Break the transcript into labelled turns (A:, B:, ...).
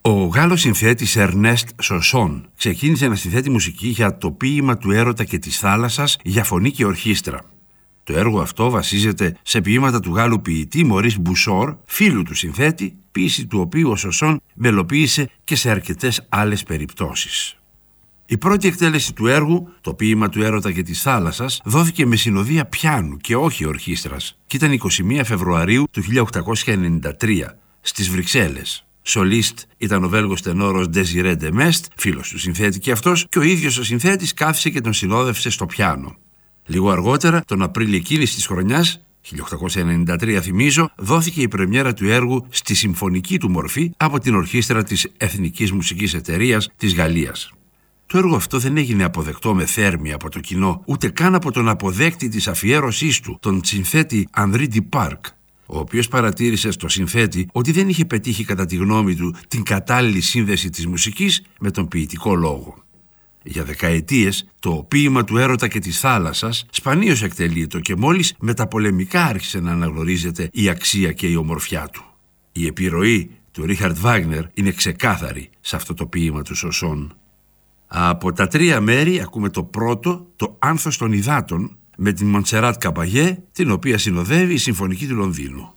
A: Ο Γάλλος συνθέτης Ερνέστ Σοσόν ξεκίνησε να συνθέτει μουσική για το ποίημα του έρωτα και της θάλασσας για φωνή και ορχήστρα. Το έργο αυτό βασίζεται σε ποίηματα του Γάλλου ποιητή Μωρίς Μπουσόρ, φίλου του συνθέτη, ποίηση του οποίου ο Σοσόν μελοποίησε και σε αρκετές άλλες περιπτώσεις. Η πρώτη εκτέλεση του έργου, το ποίημα του έρωτα και της θάλασσας, δόθηκε με συνοδεία πιάνου και όχι ορχήστρας και ήταν 21 Φεβρουαρίου του 1893 στις Βρυξέλλες. Σολίστ ήταν ο Βέλγος τενόρος Ντεζιρέ ντε Μεστ, φίλος του συνθέτη και αυτός, και ο ίδιος ο συνθέτης κάθισε και τον συνόδευσε στο πιάνο. Λίγο αργότερα, τον Απρίλιο εκείνης της χρονιάς, 1893 θυμίζω, δόθηκε η πρεμιέρα του έργου στη συμφωνική του μορφή από την ορχήστρα της Εθνικής Μουσικής Εταιρείας της Γαλλίας. Το έργο αυτό δεν έγινε αποδεκτό με θέρμη από το κοινό, ούτε καν από τον αποδέκτη της αφιέρωσής του, τον συνθέτη Ανδρί Ντιπάρκ, ο οποίος παρατήρησε στο συνθέτη ότι δεν είχε πετύχει κατά τη γνώμη του την κατάλληλη σύνδεση της μουσικής με τον ποιητικό λόγο. Για δεκαετίες το ποίημα του έρωτα και της θάλασσας σπανίως εκτελείτο και μόλις μεταπολεμικά άρχισε να αναγνωρίζεται η αξία και η ομορφιά του. Η επιρροή του Ρίχαρντ Βάγνερ είναι ξεκάθαρη σε αυτό το ποίημα του Σοσόν. Από τα τρία μέρη ακούμε το πρώτο, το Άνθος των Υδάτων, με την Μοντσεράτ Καμπαγέ, την οποία συνοδεύει η Συμφωνική του Λονδίνου.